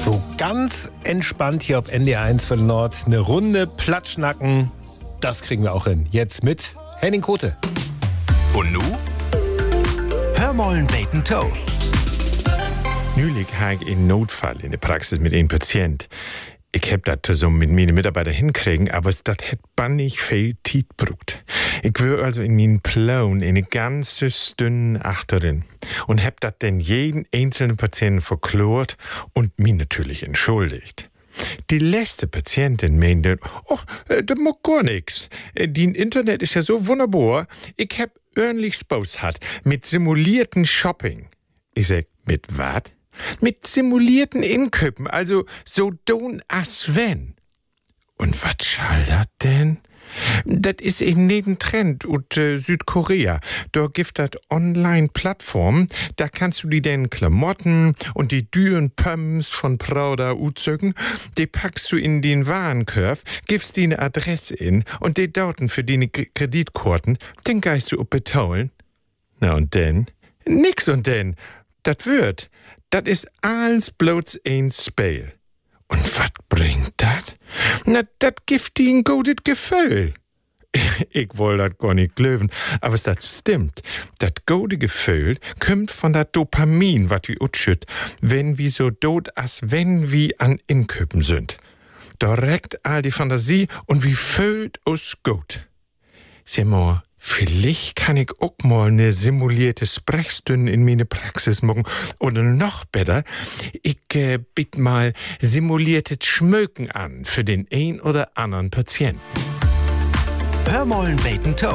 So ganz entspannt hier auf NDR1 für den Nord. Eine Runde Platschnacken, das kriegen wir auch hin. Jetzt mit Henning Kote. Und nu? Hörmollen Bacon Toe. Neulich habe ich einen Notfall in der Praxis mit einem Patient. Ich hab das zusammen mit meinen Mitarbeitern hinkriegen, aber das hat bannig viel Zeit gebraucht. Ich war also in meinen Plan eine ganze Stunde achterin und hab das dann jeden einzelnen Patienten verklort und mich natürlich entschuldigt. Die letzte Patientin meinte, das macht gar nix. Die Internet ist ja so wunderbar. Ich hab ordentlich Spaß hat mit simulierten Shopping. Ich sag, mit wat? Mit simulierten Inköpen, also so don as wenn. Und wat schall dat denn? Das ist ein neben Trend ut Südkorea. Da gibt das Online-Plattformen, da kannst du die den Klamotten und die düren Pumps von Prada uzögen, die packst du in den Warenkorb, gibst die eine Adresse in und die Daten für die Kreditkarten, den geist du betaulen. Na und denn? Nix und denn. Das wird. Das ist alles bloß ein Spiel. Und wat bringt dat? Na, dat gibt die ein gutes Gefühl. Ich woll dat gar nicht glauben, aber das stimmt. Dat gute Gefühl kommt von dat Dopamin, wat wir utschütt, wenn wir so dot as wenn wir an Inköpen sind. Da reckt all die Fantasie und wie fühlt uns gut. Sag mal, vielleicht kann ich auch mal eine simulierte Sprechstunde in meine Praxis machen. Oder noch besser, ich biete mal simuliertes Schmöken an für den ein oder anderen Patienten. Hörmollen Bacon Toe.